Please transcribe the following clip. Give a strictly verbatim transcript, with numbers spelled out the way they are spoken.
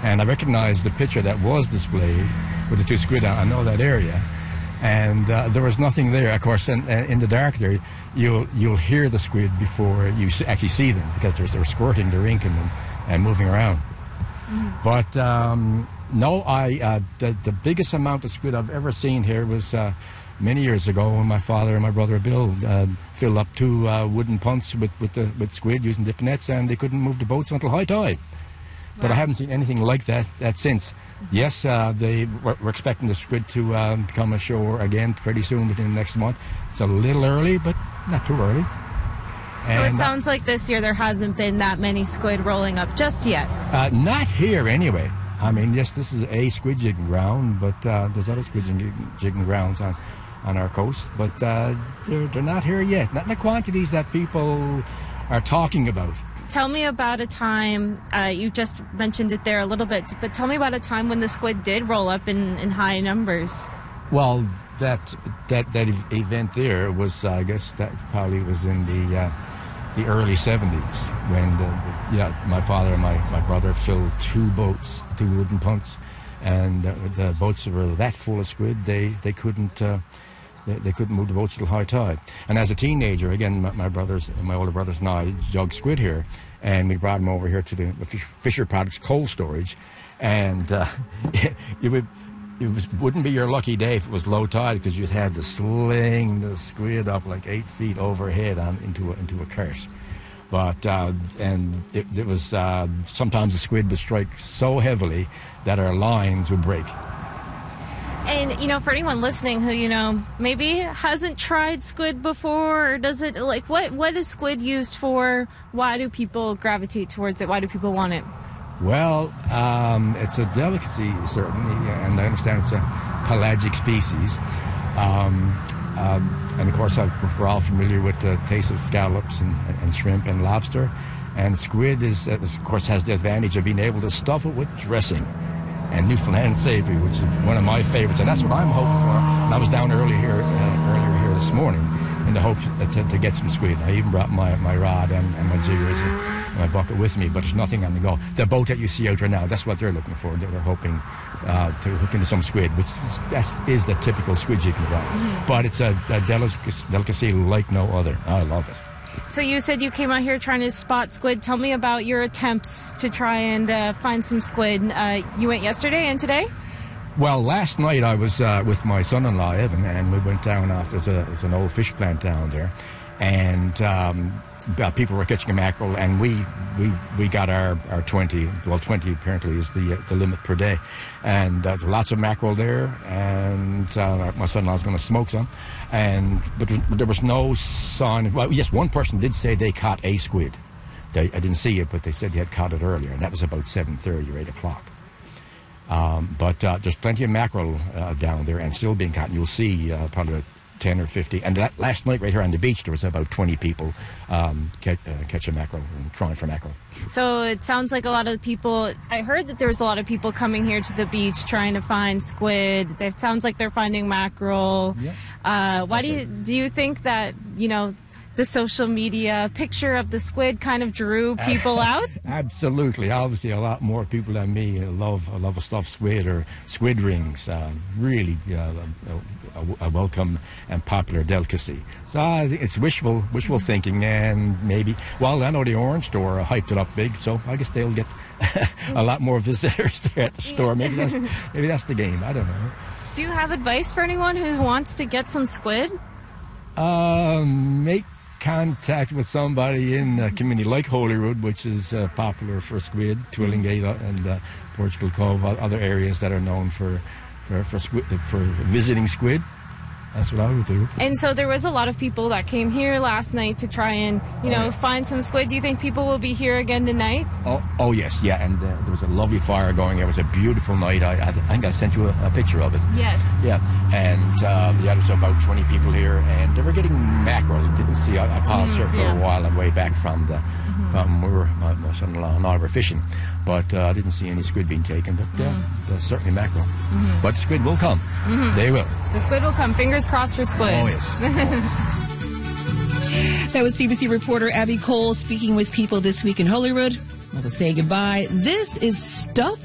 And I recognized the picture that was displayed with the two squid. I know that area. And uh, there was nothing there. Of course, in, in the dark there, you'll you'll hear the squid before you actually see them, because they're, they're squirting, they're inking and, and moving around. Mm-hmm. But um, no, I uh, the, the biggest amount of squid I've ever seen here was uh, many years ago when my father and my brother Bill uh, filled up two uh, wooden punts with with, the, with squid using dip nets, and they couldn't move the boats until high tide. But I haven't seen anything like that, that since. Yes, uh, they we're, we're expecting the squid to um, come ashore again pretty soon, within the next month. It's a little early, but not too early. So and it sounds like this year there hasn't been that many squid rolling up just yet. Uh, not here, anyway. I mean, yes, this is a squid jigging ground, but uh, there's other squid jigging, jigging grounds on, on our coast. But uh, they're, they're not here yet. Not in the quantities that people are talking about. Tell me about a time, uh, you just mentioned it there a little bit, but tell me about a time when the squid did roll up in, in high numbers. Well, that that that event there was, uh, I guess, that probably was in the uh, the early seventies, when the, the, yeah, my father and my, my brother filled two boats, two wooden punts, and uh, the boats were that full of squid, they, they couldn't... Uh, They, they couldn't move the boats till high tide. And as a teenager, again, my, my brothers, my older brothers and I jugged squid here, and we brought them over here to the Fisher Products cold storage, and uh, it, it would it was, wouldn't be your lucky day if it was low tide, because you'd have to sling the squid up like eight feet overhead on into a, into a cart. But uh, and it, it was uh, sometimes the squid would strike so heavily that our lines would break. And, you know, for anyone listening who, you know, maybe hasn't tried squid before, or does it, like, what, what is squid used for? Why do people gravitate towards it? Why do people want it? Well, um, it's a delicacy, certainly, and I understand it's a pelagic species. Um, um, and, of course, I, we're all familiar with the taste of scallops and, and shrimp and lobster. And squid, is, of course, has the advantage of being able to stuff it with dressing. And Newfoundland savory, which is one of my favorites, and that's what I'm hoping for. And I was down early here, uh, earlier here this morning, in the hope to, to get some squid. I even brought my, my rod and, and my jiggers and my bucket with me, but there's nothing on the go. The boat that you see out there now, that's what they're looking for. They're, they're hoping uh, to hook into some squid, which is, that is the typical squid jigging ground. Mm-hmm. But it's a, a delicacy, delicacy like no other. I love it. So you said you came out here trying to spot squid. Tell me about your attempts to try and uh, find some squid. Uh, you went yesterday and today? Well, last night I was uh, with my son-in-law, Evan, and we went down off, there's, a, there's an old fish plant down there, and um, uh, people were catching a mackerel, and we we, we got our, our twenty, well, twenty apparently is the uh, the limit per day, and uh, there were lots of mackerel there, and uh, my son-in-law was going to smoke some, and but there was no sign of, well, yes, one person did say they caught a squid. They, I didn't see it, but they said they had caught it earlier, and that was about seven thirty or eight o'clock. Um, but uh, there's plenty of mackerel uh, down there and still being caught. You'll see uh, probably ten or fifty. And that, last night right here on the beach, there was about twenty people um, catch, uh, catching mackerel and trying for mackerel. So it sounds like a lot of people, I heard that there was a lot of people coming here to the beach trying to find squid. It sounds like they're finding mackerel. Yeah. Uh, why do you, do you think that, you know, the social media picture of the squid kind of drew people out? Absolutely. Obviously, a lot more people than me love love a stuffed squid or squid rings. Uh, really uh, a, a welcome and popular delicacy. So I think it's wishful wishful thinking, and maybe, well, I know the Orange Store hyped it up big, so I guess they'll get a lot more visitors there at the store. Maybe that's, maybe that's the game. I don't know. Do you have advice for anyone who wants to get some squid? Um, make contact with somebody in a community like Holyrood, which is uh, popular for squid, Twillingate and uh, Portugal Cove, other areas that are known for for for, squid, for visiting squid. That's what I would do. And so there was a lot of people that came here last night to try and, you know, oh, yeah. find some squid. Do you think people will be here again tonight? Oh, oh yes, yeah. And uh, there was a lovely fire going. It was a beautiful night. I, I think I sent you a, a picture of it. Yes. Yeah. And uh, yeah, there was about twenty people here, and they were getting mackerel. I didn't see. I, I paused mm, here for yeah. a while on the way back from the. Um, we were, my, my son-in-law and I were fishing, but uh, I didn't see any squid being taken, but uh, mm-hmm. certainly mackerel. Mm-hmm. But squid will come. Mm-hmm. They will. The squid will come. Fingers crossed for squid. Oh, yes. That was C B C reporter Abby Cole speaking with people this week in Holyrood. Well, to say goodbye, this is Stuff